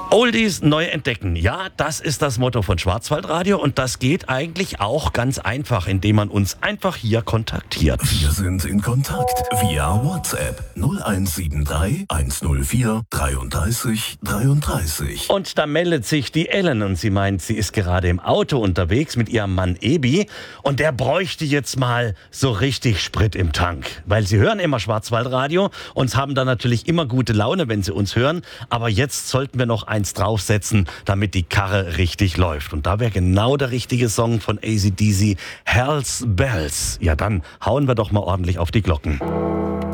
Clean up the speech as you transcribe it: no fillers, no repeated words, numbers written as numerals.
Oldies neu entdecken. Ja, das ist das Motto von Schwarzwaldradio und das geht eigentlich auch ganz einfach, indem man uns einfach hier kontaktiert. Wir sind in Kontakt via WhatsApp 0173 104 33 33. Und da meldet sich die Ellen und sie meint, sie ist gerade im Auto unterwegs mit ihrem Mann Ebi und der bräuchte jetzt mal so richtig Sprit im Tank. Weil sie hören immer Schwarzwaldradio und haben dann natürlich immer gute Laune, wenn sie uns hören. Aber jetzt sollten wir noch eins draufsetzen, damit die Karre richtig läuft. Und da wäre genau der richtige Song von AC/DC, Hell's Bells. Ja, dann hauen wir doch mal ordentlich auf die Glocken.